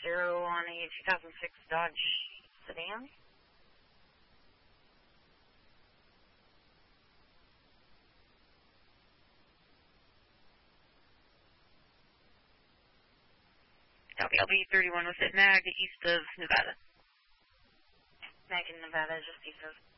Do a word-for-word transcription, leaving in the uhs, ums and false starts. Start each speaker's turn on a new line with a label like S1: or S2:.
S1: zero on a two thousand six Dodge sedan. Copy, I'll be thirty-one with it, Mag, east of Nevada. Mag in Nevada, just east of.